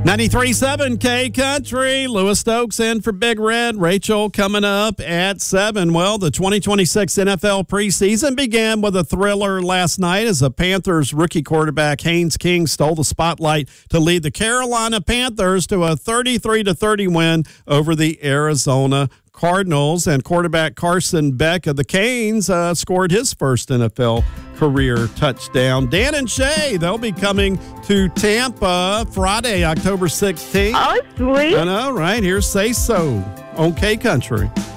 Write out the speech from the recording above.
93.7 K Country. Lewis Stokes in for Big Red. Rachel coming up at 7. Well, the 2026 NFL preseason began with a thriller last night as the Panthers rookie quarterback Haynes King stole the spotlight to lead the Carolina Panthers to a 33-30 win over the Arizona Cardinals. And quarterback Carson Beck of the Canes scored his first NFL career touchdown. Dan and Shay, they'll be coming to Tampa Friday, October 16th. Oh, sweet. I know, right? Here's Say So on K Country.